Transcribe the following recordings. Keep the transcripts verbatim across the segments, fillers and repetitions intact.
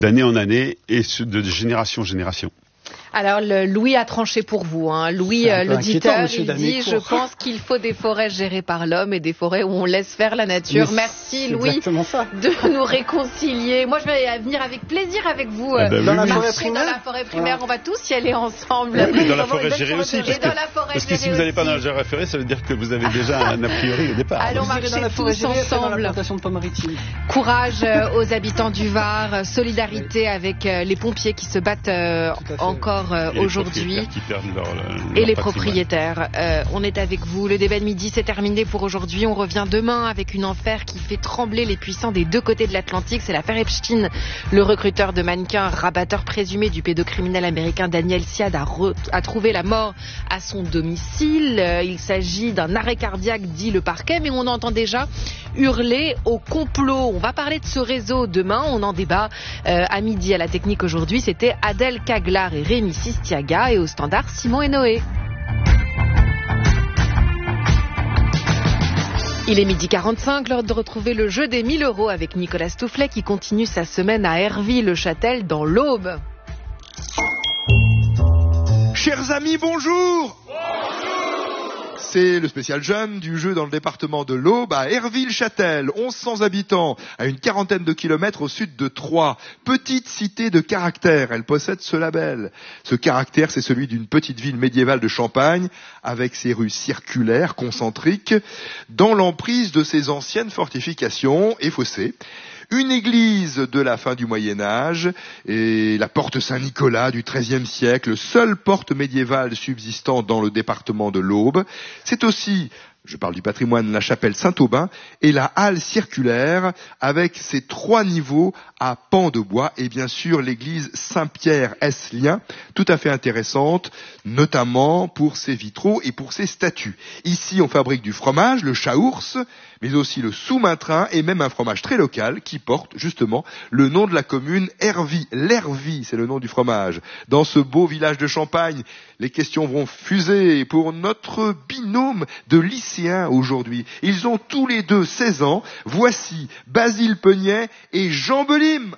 d'année en année et de génération en génération. Alors, le, Louis a tranché pour vous. Hein. Louis, euh, l'auditeur, il dit « Je pense qu'il faut des forêts gérées par l'homme et des forêts où on laisse faire la nature. » Merci Louis de nous réconcilier. Moi, je vais venir avec plaisir avec vous. Ah ben, dans, oui, la oui. forêt primaire. dans la forêt primaire, on va tous y aller ensemble. Oui, dans la forêt gérée aussi. Parce que, dans la forêt parce que si vous n'allez pas dans la forêt gérée, ça veut dire que vous avez déjà un a priori au départ. Allons marcher dans la forêt tous gérée, ensemble. dans la plantation de pommes maritimes. Courage aux habitants du Var, solidarité avec les pompiers qui se battent encore aujourd'hui. Qui perdent leur, leur et les patrimoine. propriétaires. Euh, on est avec vous. Le débat de midi, c'est terminé pour aujourd'hui. On revient demain avec une affaire qui fait trembler les puissants des deux côtés de l'Atlantique. C'est l'affaire Epstein. Le recruteur de mannequins, rabatteur présumé du pédocriminel américain Daniel Siad a, re- a trouvé la mort à son domicile. Euh, il s'agit d'un arrêt cardiaque, dit le parquet, mais on entend déjà hurler au complot. On va parler de ce réseau demain. On en débat euh, à midi à la technique aujourd'hui. C'était Adèle Caglar et Rémi Sistiaga. Et au standard, Simon et Noé. Il est midi quarante-cinq, l'heure de retrouver le jeu des mille euros avec Nicolas Stoufflet qui continue sa semaine à Herville-le-Châtel dans l'Aube. Chers amis, bonjour. C'est le spécial jeune du jeu dans le département de l'Aube à Herville-Châtel, mille cent habitants, à une quarantaine de kilomètres au sud de Troyes. Petite cité de caractère, elle possède ce label. Ce caractère, c'est celui d'une petite ville médiévale de Champagne, avec ses rues circulaires, concentriques, dans l'emprise de ses anciennes fortifications et fossés. Une église de la fin du Moyen-Âge et la porte Saint-Nicolas du treizième siècle, seule porte médiévale subsistant dans le département de l'Aube. C'est aussi, je parle du patrimoine, la chapelle Saint-Aubin et la halle circulaire avec ses trois niveaux à pans de bois et bien sûr l'église Saint-Pierre-Esslien, tout à fait intéressante, notamment pour ses vitraux et pour ses statues. Ici, on fabrique du fromage, le chaours, mais aussi le sous-maintrin et même un fromage très local qui porte justement le nom de la commune, Hervy. L'Hervy, c'est le nom du fromage. Dans ce beau village de Champagne, les questions vont fuser pour notre binôme de lycéens aujourd'hui. Ils ont tous les deux seize ans. Voici Basile Peugnet et Jean Belim.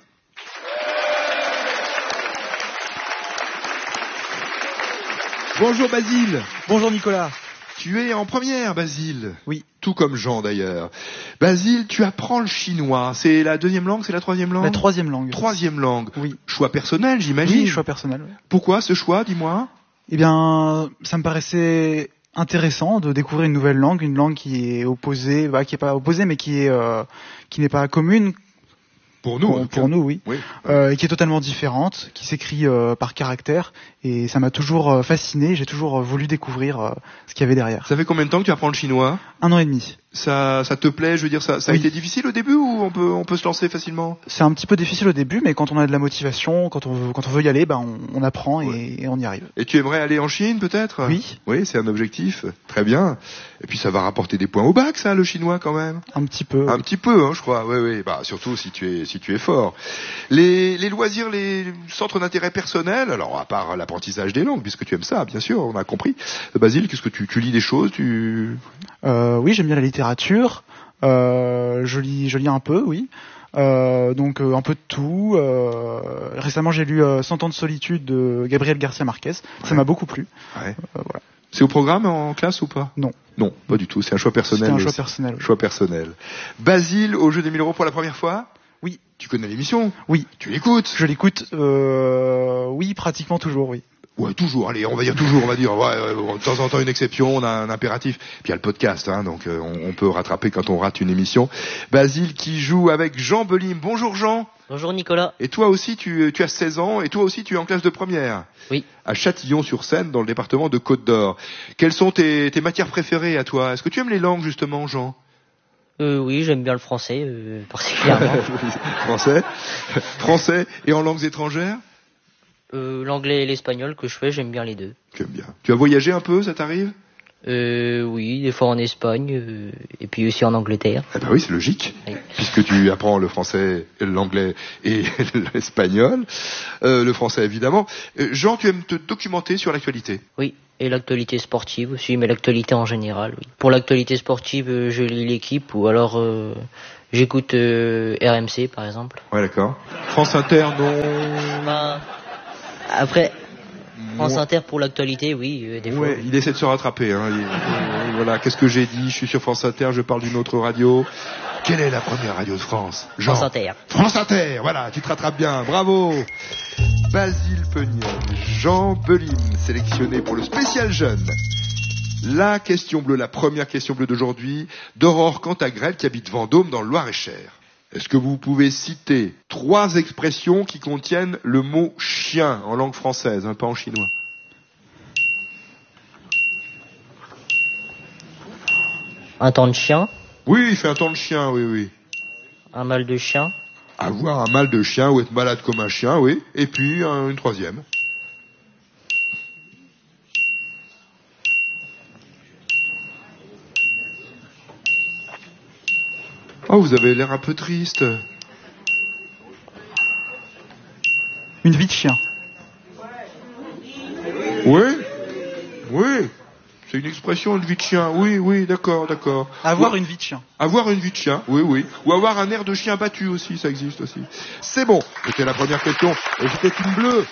Bonjour Basile. Bonjour Nicolas. Tu es en première, Basile. Oui. Tout comme Jean d'ailleurs. Basile, tu apprends le chinois. C'est la deuxième langue, c'est la troisième langue ? La troisième langue. Troisième langue. Oui. Choix personnel, j'imagine. Oui, choix personnel. Oui. Pourquoi ce choix, dis-moi ? Eh bien, ça me paraissait intéressant de découvrir une nouvelle langue, une langue qui est opposée, bah, qui est pas opposée, mais qui est, euh, qui n'est pas commune. Pour nous, pour, pour nous, oui, oui. Euh, et qui est totalement différente, qui s'écrit euh, par caractère, et ça m'a toujours euh, fasciné. J'ai toujours euh, voulu découvrir euh, ce qu'il y avait derrière. Ça fait combien de temps que tu apprends le chinois ? Un an et demi. Ça, ça te plaît ? Je veux dire, ça, ça a oui. été difficile au début ou on peut, on peut se lancer facilement ? C'est un petit peu difficile au début, mais quand on a de la motivation, quand on veut, quand on veut y aller, ben on, on apprend et, ouais. et on y arrive. Et tu aimerais aller en Chine, peut-être ? Oui. Oui, c'est un objectif. Très bien. Et puis ça va rapporter des points au bac, ça, le chinois, quand même. Un petit peu. Un petit peu, hein, je crois. Oui, oui. Bah, surtout si tu es, si tu es fort. Les, les loisirs, les centres d'intérêt personnel. Alors, à part l'apprentissage des langues, puisque tu aimes ça, bien sûr, on a compris. Basile, qu'est-ce que tu, tu lis des choses, tu. Euh, oui, j'aime bien la littérature. Euh, je lis, je lis un peu, oui. Euh, donc euh, un peu de tout. Euh, récemment, j'ai lu euh, Cent ans de solitude de Gabriel Garcia Marquez. Ça ouais. m'a beaucoup plu. Ouais. Euh, voilà. C'est au programme en classe ou pas ? Non. Non, pas du tout. C'est un choix personnel. C'est un choix personnel. Choix personnel. Basile, au jeu des mille euros pour la première fois ? Oui. Tu connais l'émission ? Oui. Tu l'écoutes ? Je l'écoute. Euh, oui, pratiquement toujours, oui. Ouais, toujours. Allez, on va dire toujours. On va dire, ouais, euh, de temps en temps une exception, on a un impératif. Puis il y a le podcast, hein, donc euh, on, on peut rattraper quand on rate une émission. Basile qui joue avec Jean Belim. Bonjour Jean. Bonjour Nicolas. Et toi aussi, tu, tu as seize ans, et toi aussi, tu es en classe de première. Oui. À Châtillon-sur-Seine, dans le département de Côte-d'Or. Quelles sont tes, tes matières préférées à toi ? Est-ce que tu aimes les langues justement, Jean ? Euh, oui, j'aime bien le français, euh, particulièrement. Français. Français et en langues étrangères ? Euh, l'anglais et l'espagnol que je fais, j'aime bien les deux. J'aime bien. Tu as voyagé un peu, ça t'arrive ? Euh, oui, des fois en Espagne, euh, et puis aussi en Angleterre. Eh ben oui, c'est logique, oui. Puisque tu apprends le français, l'anglais et l'espagnol. Euh, le français, évidemment. Euh, Jean, tu aimes te documenter sur l'actualité ? Oui, et l'actualité sportive aussi, mais l'actualité en général, oui. Pour l'actualité sportive, euh, je lis l'équipe, ou alors euh, J'écoute euh, R M C par exemple. Ouais, d'accord. France Inter, non. Bah, après, France Non. Inter pour l'actualité, oui, euh, des fois. Ouais, il essaie de se rattraper. Hein. Il- il- voilà, qu'est-ce que j'ai dit? Je suis sur France Inter, je parle d'une autre radio. Quelle est la première radio de France? Jean. France Inter. France Inter, voilà, tu te rattrapes bien, bravo. Basile Peniel, Jean Belim, sélectionné pour le spécial jeune. La question bleue, la première question bleue d'aujourd'hui, d'Aurore Cantagrel qui habite Vendôme dans le Loir-et-Cher. Est-ce que vous pouvez citer trois expressions qui contiennent le mot chien en langue française, hein, pas en chinois? Un temps de chien, Oui, il fait un temps de chien, oui, oui. un mal de chien, Avoir un mal de chien ou être malade comme un chien, oui. Et puis euh, une troisième. Oh, vous avez l'air un peu triste. Une vie de chien. Oui, oui. C'est une expression, une vie de chien. Oui, oui, d'accord, d'accord. Avoir Ou- une vie de chien. Avoir une vie de chien, oui, oui. Ou avoir un air de chien battu aussi, ça existe aussi. C'est bon. C'était la première question. Et c'était une bleue.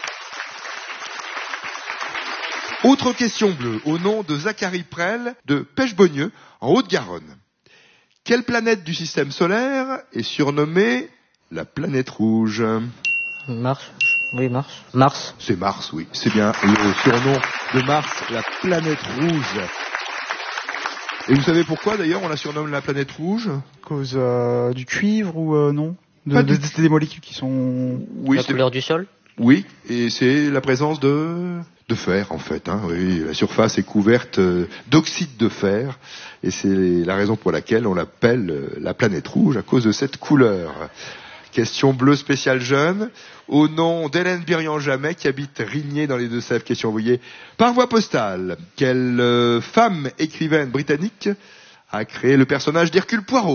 Autre question bleue, au nom de Zachary Prel, de Pêche-Bogneux, en Haute-Garonne. Quelle planète du système solaire est surnommée la planète rouge? Mars, oui Mars, Mars. C'est Mars, oui. C'est bien le surnom de Mars, la planète rouge. Et vous savez pourquoi d'ailleurs on la surnomme la planète rouge? À cause euh, du cuivre ou euh, non de, Pas de- du- C'est des molécules qui sont... Oui, La c'est- couleur du sol. oui, et c'est la présence de de fer en fait. Hein, oui, la surface est couverte euh, d'oxyde de fer, et c'est la raison pour laquelle on l'appelle euh, la planète rouge à cause de cette couleur. Question bleue spéciale jeune, au nom d'Hélène Birian-Jamet qui habite Rigné dans les Deux-Sèvres. Question envoyée par voie postale. Quelle euh, femme écrivaine britannique a créé le personnage d'Hercule Poirot?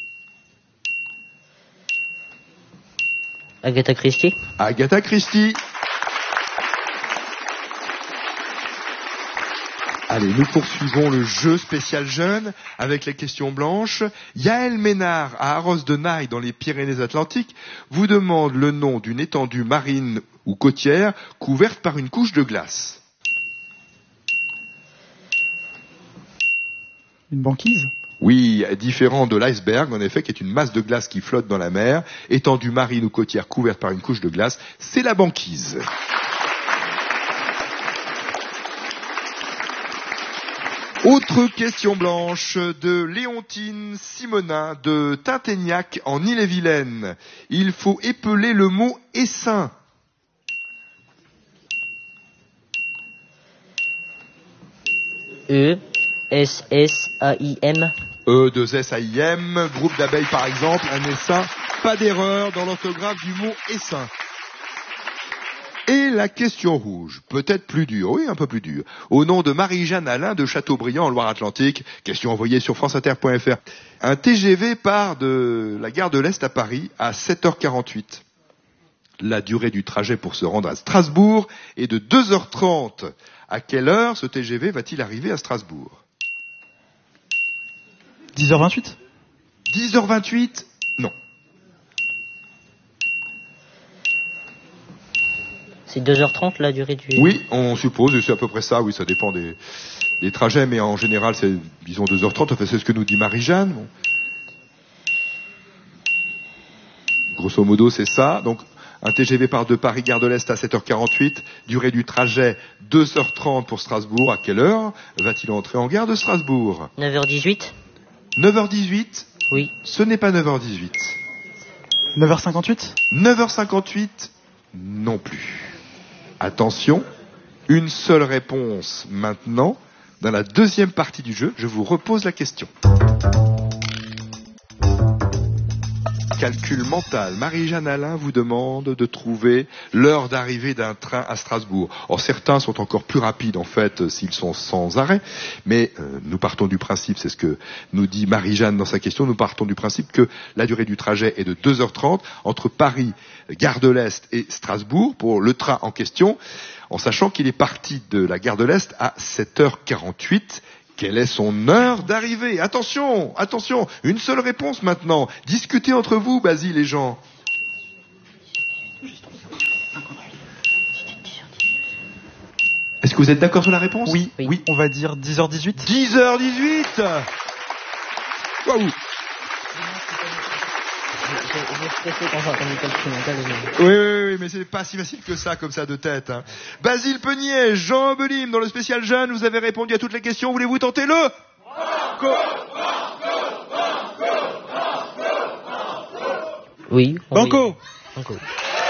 Agatha Christie. Agatha Christie. Allez, nous poursuivons le jeu spécial jeune avec les questions blanches. Yaël Ménard, à Arros-de-Naï, dans les Pyrénées-Atlantiques, vous demande le nom d'une étendue marine ou côtière couverte par une couche de glace. Une banquise. Oui, différent de l'iceberg, en effet, qui est une masse de glace qui flotte dans la mer, étendue marine ou côtière couverte par une couche de glace, c'est la banquise. Autre question blanche de Léontine Simonin de Tinténiac en Ille-et-Vilaine. Il faut épeler le mot essaim. E, S, S, A, I, M. E, deux S, A, I, M, groupe d'abeilles par exemple, un essaim, pas d'erreur dans l'orthographe du mot essaim. Et la question rouge, peut-être plus dure, oui, un peu plus dure. Au nom de Marie-Jeanne Alain de Châteaubriand en Loire-Atlantique, question envoyée sur franceinter point f r. Un T G V part de la gare de l'Est à Paris à sept heures quarante-huit. La durée du trajet pour se rendre à Strasbourg est de deux heures trente. À quelle heure ce T G V va-t-il arriver à Strasbourg? dix heures vingt-huit. dix heures vingt-huit? Non. C'est deux heures trente la durée du... Oui, on suppose, et c'est à peu près ça, oui, ça dépend des, des trajets, mais en général, c'est, disons, deux heures trente, enfin, c'est ce que nous dit Marie-Jeanne. Bon. Grosso modo, c'est ça. Donc, un T G V part de Paris, gare de l'Est à sept heures quarante-huit, durée du trajet deux heures trente pour Strasbourg. À quelle heure va-t-il entrer en gare de Strasbourg? neuf heures dix-huit. neuf heures dix-huit? Oui. Ce n'est pas neuf heures dix-huit. neuf heures cinquante-huit. neuf heures cinquante-huit? Non plus. Attention, une seule réponse maintenant. Dans la deuxième partie du jeu, je vous repose la question. Calcul mental. Marie-Jeanne Alain vous demande de trouver l'heure d'arrivée d'un train à Strasbourg. Or, certains sont encore plus rapides, en fait, euh, s'ils sont sans arrêt. Mais euh, nous partons du principe, c'est ce que nous dit Marie-Jeanne dans sa question, nous partons du principe que la durée du trajet est de deux heures trente entre Paris, gare de l'Est et Strasbourg pour le train en question, en sachant qu'il est parti de la gare de l'Est à sept heures quarante-huit. Quelle est son heure d'arrivée? Attention, attention, une seule réponse maintenant. Discutez entre vous, Basile et Jean. Est-ce que vous êtes d'accord sur la réponse? Oui, Oui. oui, on va dire dix heures dix-huit. dix heures dix-huit. Waouh. Je je suis stressé quand j'entends les calculs mentaux. Oui, oui, oui, mais c'est pas si facile que ça, comme ça, de tête. Hein. Basile Peunier, Jean Obelim, dans le spécial jeune, vous avez répondu à toutes les questions. Voulez-vous tenter le Oui. on Banco. va y- Banco.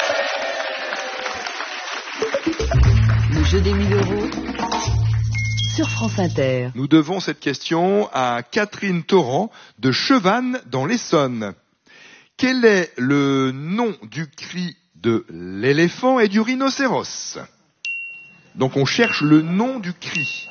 Le jeu des mille euros sur France Inter. Nous devons cette question à Catherine Torrent de Chevannes dans l'Essonne. Quel est le nom du cri de l'éléphant et du rhinocéros? Donc on cherche le nom du cri.